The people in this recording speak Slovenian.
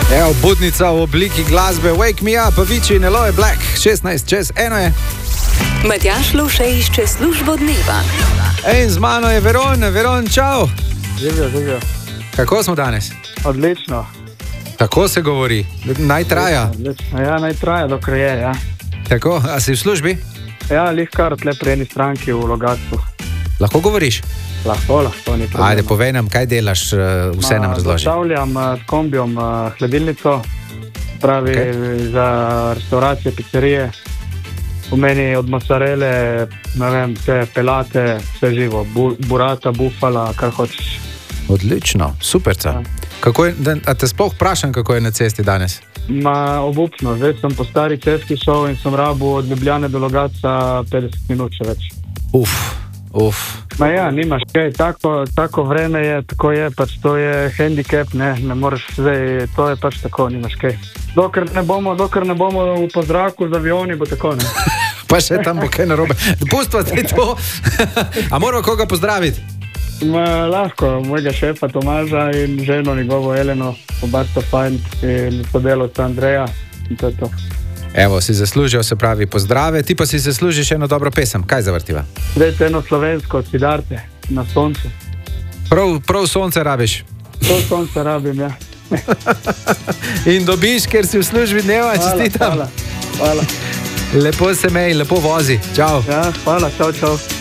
Evo, budnica v obliki glasbe Wake Me Up, Avicii in Eloy Black, 16:01 je. Matjaž Lovše išče službo dneva. In z mano je Veron, čau. Živijo. Kako smo danes? Odlično. Tako se govori, naj traja. Odlično. Ja, naj traja, dokler je, ja. Tako, a si v službi? Ja, lihkar tle pri eni stranki v Logatcu. Lahko govoriš? Lahko, ni problem. Ajde, povej nam, kaj delaš, vse nam razloži. Dostavljam s kombijom hladilnico, pravi za restauracije, pizzerije. V meni od mozzarele, ne vem, vse pelate, vse živo, burata, bufala, kar hočeš. Odlično, superca. Ja. A te sploh vprašam, kako je na cesti danes? Obupno, zdaj sem po stari cesti šel in sem rabil od Ljubljane do Logatca 50 minut še več. Uf. Ja, nimaš kaj, tako vreme je, tako je, pač to je handicap, ne moreš zdaj, to je pač tako, nimaš kaj. Dokler ne bomo po zraku z avioni, bo tako, ne. Pa še tam bo kaj narobe. Pustva te to. A moramo koga pozdraviti? Lahko, mojega šefa Tomaža in ženo njegovo Eleno, oba sta fajn in sodelavca Andreja in to je to. Evo, si zaslužil, se pravi, pozdrave, ti pa si zaslužiš eno dobro pesem. Kaj zavrtiva? Zdaj eno slovensko, Siddharte, Na soncu. Prav sonce rabiš? Prav sonce rabim, ja. In dobiš, ker si v službi dneva, čestitam. Hvala. Lepo se mej, lepo vozi. Čau. Ja, hvala, čau.